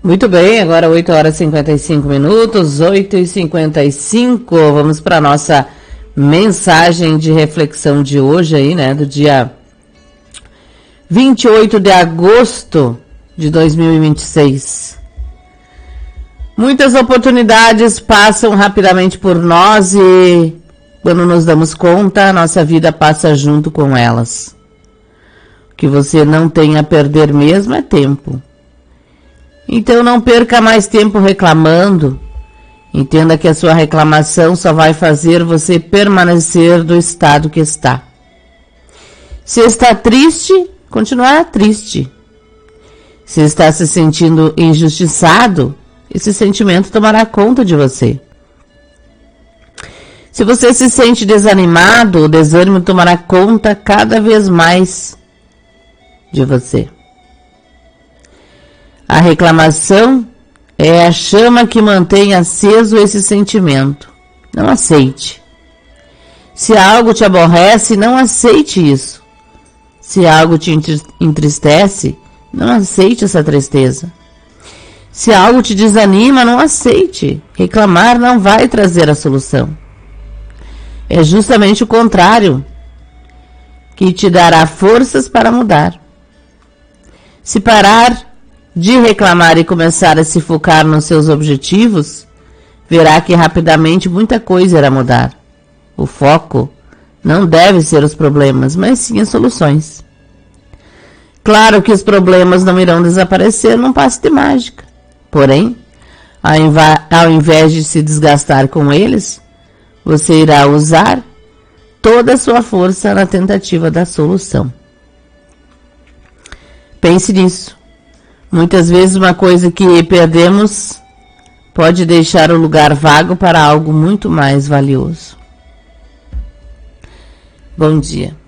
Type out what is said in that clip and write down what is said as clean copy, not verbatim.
Muito bem, agora 8 horas e 55 minutos, 8h55. Vamos para a nossa mensagem de reflexão de hoje aí, né? Do dia 28 de agosto de 2026. Muitas oportunidades passam rapidamente por nós e, quando nos damos conta, a nossa vida passa junto com elas. O que você não tem a perder mesmo é tempo. Então não perca mais tempo reclamando. Entenda que a sua reclamação só vai fazer você permanecer do estado que está. Se está triste, continuará triste. Se está se sentindo injustiçado, esse sentimento tomará conta de você. Se você se sente desanimado, o desânimo tomará conta cada vez mais de você. A reclamação é a chama que mantém aceso esse sentimento. Não aceite. Se algo te aborrece, não aceite isso. Se algo te entristece, não aceite essa tristeza. Se algo te desanima, não aceite. Reclamar não vai trazer a solução. É justamente o contrário que te dará forças para mudar. Se parar de reclamar e começar a se focar nos seus objetivos, verá que rapidamente muita coisa irá mudar. O foco não deve ser os problemas, mas sim as soluções. Claro que os problemas não irão desaparecer num passe de mágica. Porém, ao invés de se desgastar com eles, você irá usar toda a sua força na tentativa da solução. Pense nisso. Muitas vezes uma coisa que perdemos pode deixar o lugar vago para algo muito mais valioso. Bom dia.